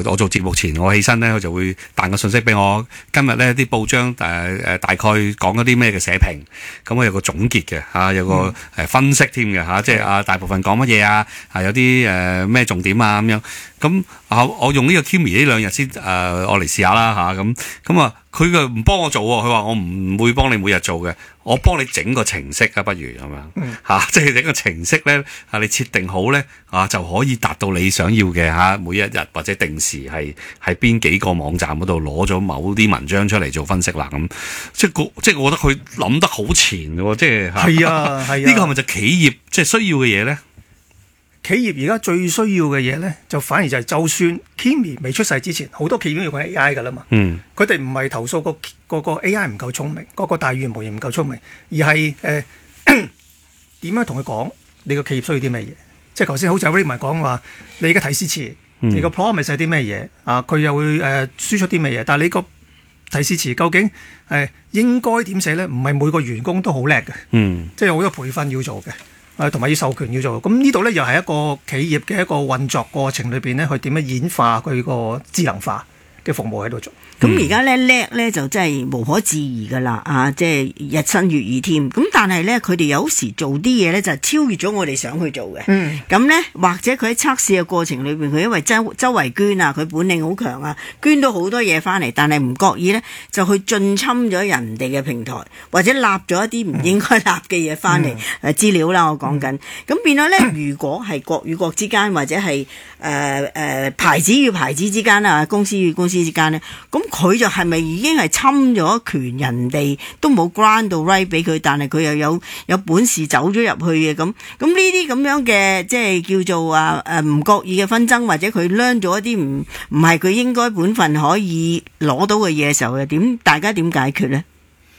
我做節目前我起身咧，佢就會彈個信息俾我，今日咧啲報章大概講嗰啲咩嘅社評，咁我有個總結嘅嚇，有個分析添嘅嚇，即係大部分講乜嘢啊，有啲咩重點啊咁樣。咁我用呢個 Kimi 呢2日先我嚟試下啦嚇，咁啊佢就唔幫我做喎，佢話我唔會幫你每日做嘅，我幫你整個程式啊，不如咁樣嚇，即係整個程式咧你設定好咧就可以達到你想要嘅嚇，每一日或者定時係邊幾個網站嗰度攞咗某啲文章出嚟做分析啦咁，即係我覺得佢諗得好前喎，即係係啊， 呢個係咪就企業即係需要嘅嘢咧？ 企業而家最需要嘅嘢咧，就反而就係就算 Kimi 未出世之前，好多企業都用緊 AI 噶啦嘛。佢哋唔係投訴個 AI 唔夠聰明，個大語言模型唔夠聰明，而係點樣同佢講你個企業需要啲咩嘢？即係頭先好似 Raymond 講話，你嘅提示詞，你個 promise 係啲咩嘢啊？佢又會輸出啲咩嘢？但係你個提示詞究竟應該點寫咧？唔係每個員工都好叻嘅，即係有好多培訓要做嘅。同埋要授權要做，咁呢度咧又係一個企業嘅一個運作過程裏邊咧，佢點樣演化佢個智能化嘅服務喺度做。 咁而家咧叻咧就真係無可置疑噶啦，即係日新月異添。咁但係咧佢哋有時做啲嘢咧就係超越咗我哋想去做嘅。咁咧或者佢喺測試嘅過程裏邊，佢因為周圍捐啊，佢本領好強啊，捐到好多嘢翻嚟，但係唔覺意咧就去進侵咗人哋嘅平台，或者立咗一啲唔應該立嘅嘢翻嚟資料啦。我講緊咁變咗咧，如果係國與國之間，或者係牌子與牌子之間啊，公司與公司之間咧，咁佢就係咪已經係侵咗權？人哋都冇 grant 到 right 俾佢，但係佢又有本事走咗入去嘅咁呢啲咁樣嘅即係叫做唔覺意嘅紛爭，或者佢 learn 咗一啲唔係佢應該本分可以攞到嘅嘢嘅時候，大家點解決咧？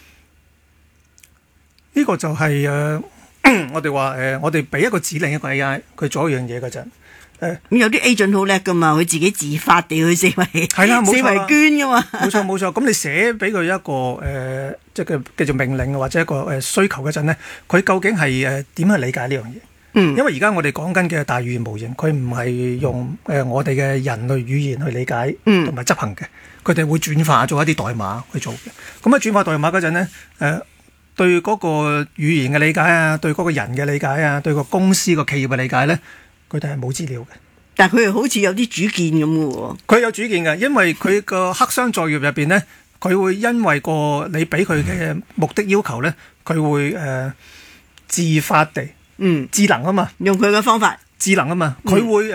呢個就係我哋話我哋俾一個指令一個 AI， 佢做一樣嘢嗰陣。 咁有啲 agent 好叻噶嘛，佢自己自發地去四圍捐噶嘛。 冇錯。咁你寫俾佢一個即係叫做命令或者一個需求嗰陣咧，佢究竟係點去理解呢樣嘢？因為而家我哋講緊嘅大語言模型，佢唔係用我哋嘅人類語言去理解同埋執行嘅，佢哋會轉化做一啲代碼去做嘅。咁喺轉化代碼嗰陣咧，對嗰個語言嘅理解啊，對嗰個人嘅理解啊，對個公司個企業嘅理解咧，佢哋係冇資料嘅， 但係佢又好似有啲主見咁嘅喎。 佢有主見嘅，因為佢個黑箱作業入邊咧，佢會因為你俾佢嘅目的要求咧，佢會自發地智能啊嘛， 用佢嘅方法智能啊嘛，佢會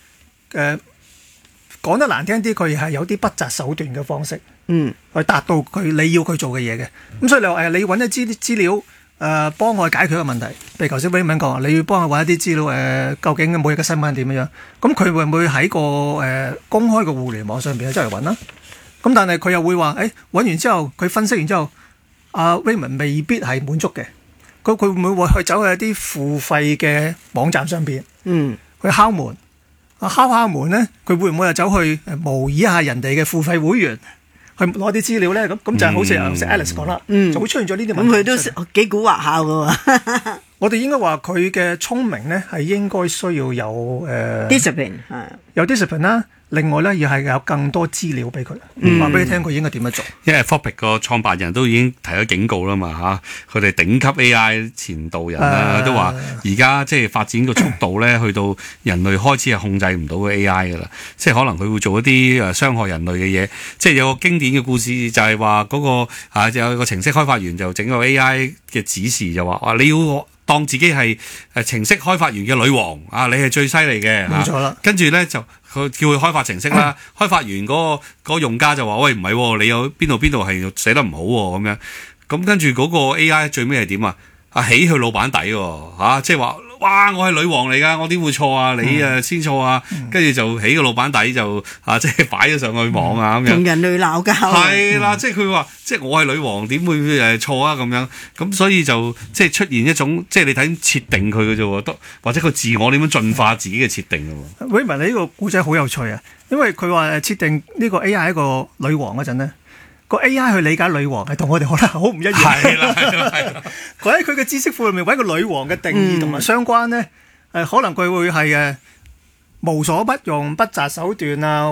講得難聽啲，佢係有啲不擇手段嘅方式，去達到你要佢做嘅嘢嘅。咁所以你話你揾一啲資料。幫我解決一個問題，譬如頭先 Raymond 講，你要幫我揾一啲資料，究竟每日嘅新聞點樣？咁佢會唔會喺個公開嘅互聯網上邊周圍揾啦？咁但係佢又會話，揾完之後，佢分析完之後，Raymond 未必係滿足嘅。佢會唔會去走去一啲付費嘅網站上邊？去敲門，敲門咧，佢會唔會又走去模擬一下人哋嘅付費會員？去攞啲資料咧，咁就係好似Alice 講啦，就會出現咗呢啲問題。 咁佢都幾蠱惑下㗎。 我哋應該話佢嘅聰明咧，係應該需要有 discipline， 有 discipline 啦。另外咧，要係有更多資料俾佢，話俾你聽佢應該點樣做。 因為 Anthropic 個創辦人都已經提咗警告啦嘛嚇，佢哋頂級 AI 前導人啦，都話而家即係發展個速度咧，去到人類開始係控制唔到個 AI 噶啦，即係可能佢會做一啲傷害人類嘅嘢。即係有個經典嘅故事就係話嗰個有個程式開發員就整個 AI 嘅指示就話你要當自己係程式開發員嘅女王你係最犀利嘅。 冇錯啦。 跟住咧就佢叫佢開發程式啦，開發完嗰個用家就話：喂，唔係，你有邊度係寫得唔好喎咁樣。咁跟住嗰個 AI 最尾係點啊？起佢老闆底喎，即係話：哇，我係女王嚟㗎，我點會錯啊？你先錯啊！跟住就起個老闆底就即係擺咗上去網啊咁樣。 同人類鬧交。 係啦，即係佢話，即係我係女王，點會錯啊？咁樣咁，所以就即係出現一種，即係你睇設定佢嘅啫喎，或者佢自我點樣進化自己嘅設定㗎喎。 Raymond，你呢個故仔好有趣啊，因為佢話設定呢個 AI 係一個女王嗰陣咧。個 AI 去理解女王係同我哋可能好唔一樣。 係啦。 佢喺佢嘅知識庫裏面揾個女王嘅定義同埋相關咧，可能佢會係無所不用、不擇手段啊，